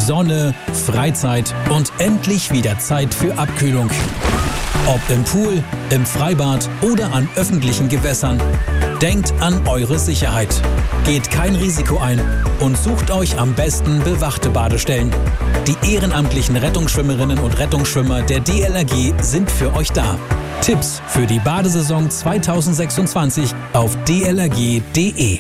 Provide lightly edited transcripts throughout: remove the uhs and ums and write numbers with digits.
Sonne, Freizeit und endlich wieder Zeit für Abkühlung. Ob im Pool, im Freibad oder an öffentlichen Gewässern. Denkt an eure Sicherheit. Geht kein Risiko ein und sucht euch am besten bewachte Badestellen. Die ehrenamtlichen Rettungsschwimmerinnen und Rettungsschwimmer der DLRG sind für euch da. Tipps für die Badesaison 2026 auf dlrg.de.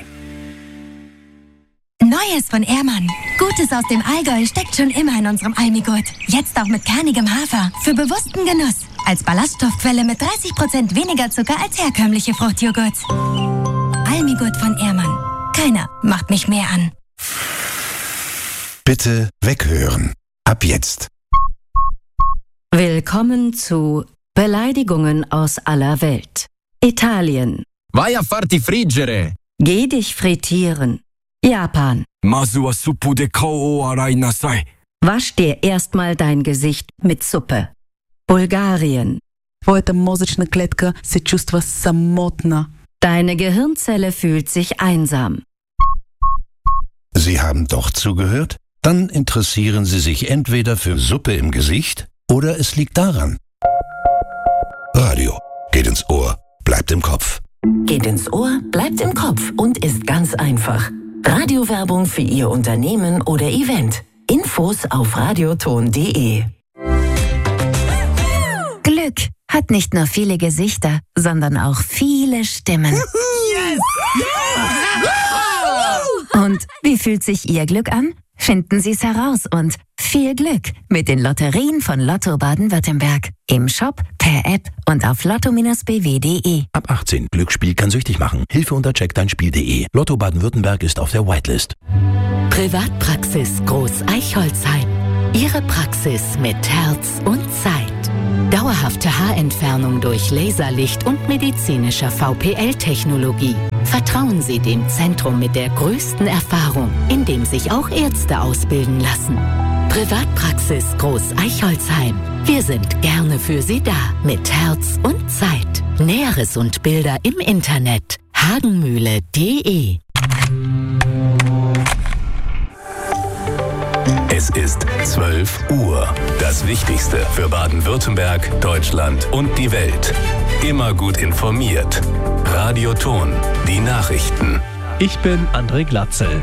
Neues von Ehrmann. Gutes aus dem Allgäu steckt schon immer in unserem Almigurt. Jetzt auch mit kernigem Hafer. Für bewussten Genuss. Als Ballaststoffquelle mit 30% weniger Zucker als herkömmliche Fruchtjoghurts. Almigurt von Ehrmann. Keiner macht mich mehr an. Bitte weghören. Ab jetzt. Willkommen zu Beleidigungen aus aller Welt. Italien. Vai a farti friggere. Geh dich frittieren. Japan. Masu wa suppu de kao o arai nasai. Wasch dir erstmal dein Gesicht mit Suppe. Bulgarien. Твоята мозъчна клетка се чувства самотна. Deine Gehirnzelle fühlt sich einsam. Sie haben doch zugehört? Dann interessieren Sie sich entweder für Suppe im Gesicht oder es liegt daran. Radio geht ins Ohr, bleibt im Kopf. Geht ins Ohr, bleibt im Kopf und ist ganz einfach. Radiowerbung für Ihr Unternehmen oder Event. Infos auf radioton.de. Glück hat nicht nur viele Gesichter, sondern auch viele Stimmen. Yes! Und wie fühlt sich Ihr Glück an? Finden Sie es heraus und viel Glück mit den Lotterien von Lotto Baden-Württemberg. Im Shop, per App und auf lotto-bw.de. Ab 18. Glücksspiel kann süchtig machen. Hilfe unter checkdeinspiel.de. Lotto Baden-Württemberg ist auf der Whitelist. Privatpraxis Groß Eichholzheim. Ihre Praxis mit Herz und Zeit. Dauerhafte Haarentfernung durch Laserlicht und medizinischer VPL-Technologie. Vertrauen Sie dem Zentrum mit der größten Erfahrung, in dem sich auch Ärzte ausbilden lassen. Privatpraxis Groß Eichholzheim. Wir sind gerne für Sie da, mit Herz und Zeit. Näheres und Bilder im Internet hagenmühle.de. Es ist 12 Uhr. Das Wichtigste für Baden-Württemberg, Deutschland und die Welt. Immer gut informiert. Radioton, die Nachrichten. Ich bin André Glatzel.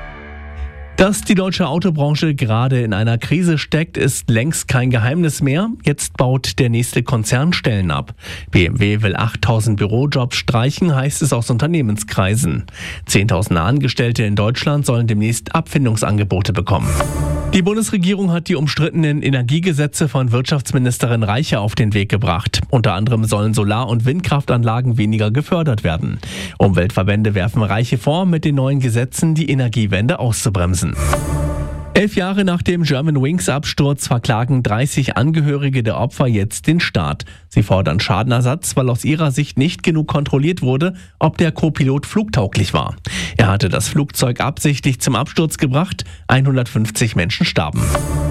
Dass die deutsche Autobranche gerade in einer Krise steckt, ist längst kein Geheimnis mehr. Jetzt baut der nächste Konzern Stellen ab. BMW will 8.000 Bürojobs streichen, heißt es aus Unternehmenskreisen. 10.000 Angestellte in Deutschland sollen demnächst Abfindungsangebote bekommen. Die Bundesregierung hat die umstrittenen Energiegesetze von Wirtschaftsministerin Reiche auf den Weg gebracht. Unter anderem sollen Solar- und Windkraftanlagen weniger gefördert werden. Umweltverbände werfen Reiche vor, mit den neuen Gesetzen die Energiewende auszubremsen. 11 Jahre nach dem Germanwings-Absturz verklagen 30 Angehörige der Opfer jetzt den Staat. Sie fordern Schadenersatz, weil aus ihrer Sicht nicht genug kontrolliert wurde, ob der Co-Pilot flugtauglich war. Er hatte das Flugzeug absichtlich zum Absturz gebracht, 150 Menschen starben.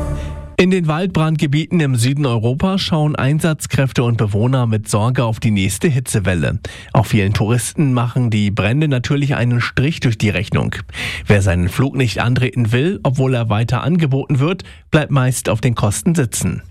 In den Waldbrandgebieten im Süden Europas schauen Einsatzkräfte und Bewohner mit Sorge auf die nächste Hitzewelle. Auch vielen Touristen machen die Brände natürlich einen Strich durch die Rechnung. Wer seinen Flug nicht antreten will, obwohl er weiter angeboten wird, bleibt meist auf den Kosten sitzen.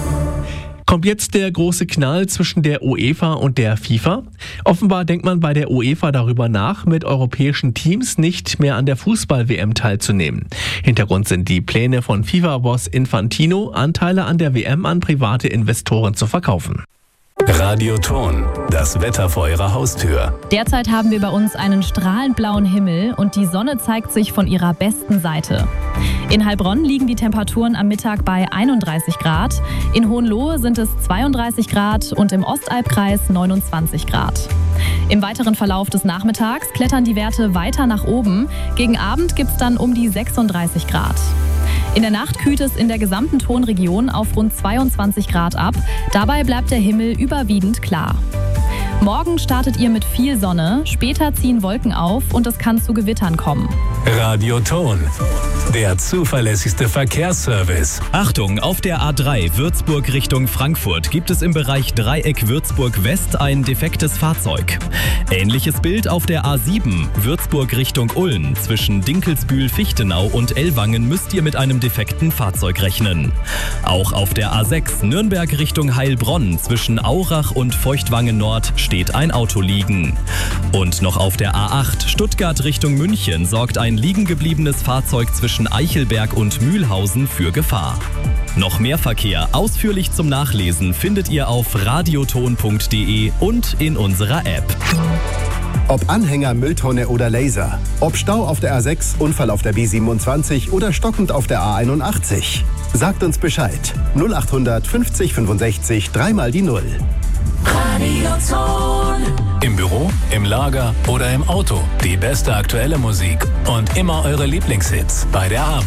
Kommt jetzt der große Knall zwischen der UEFA und der FIFA? Offenbar denkt man bei der UEFA darüber nach, mit europäischen Teams nicht mehr an der Fußball-WM teilzunehmen. Hintergrund sind die Pläne von FIFA-Boss Infantino, Anteile an der WM an private Investoren zu verkaufen. Radioton, das Wetter vor Ihrer Haustür. Derzeit haben wir bei uns einen strahlend blauen Himmel und die Sonne zeigt sich von ihrer besten Seite. In Heilbronn liegen die Temperaturen am Mittag bei 31 Grad, in Hohenlohe sind es 32 Grad und im Ostalbkreis 29 Grad. Im weiteren Verlauf des Nachmittags klettern die Werte weiter nach oben. Gegen Abend gibt es dann um die 36 Grad. In der Nacht kühlt es in der gesamten Tonregion auf rund 22 Grad ab. Dabei bleibt der Himmel überwiegend klar. Morgen startet ihr mit viel Sonne, später ziehen Wolken auf und es kann zu Gewittern kommen. Radioton, der zuverlässigste Verkehrsservice. Achtung, auf der A3 Würzburg Richtung Frankfurt gibt es im Bereich Dreieck Würzburg West ein defektes Fahrzeug. Ähnliches Bild auf der A7 Würzburg Richtung Ulm. Zwischen Dinkelsbühl-Fichtenau und Ellwangen müsst ihr mit einem defekten Fahrzeug rechnen. Auch auf der A6 Nürnberg Richtung Heilbronn zwischen Aurach und Feuchtwangen Nord steht ein Auto liegen. Und noch auf der A8 Stuttgart Richtung München sorgt ein liegen gebliebenes Fahrzeug zwischen Eichelberg und Mühlhausen für Gefahr. Noch mehr Verkehr ausführlich zum Nachlesen findet ihr auf radioton.de und in unserer App. Ob Anhänger, Mülltonne oder Laser. Ob Stau auf der A6, Unfall auf der B27 oder stockend auf der A81. Sagt uns Bescheid. 0800 50 65 3 die 0. Radioton. Im Büro, im Lager oder im Auto. Die beste aktuelle Musik und immer eure Lieblingshits bei der Arbeit.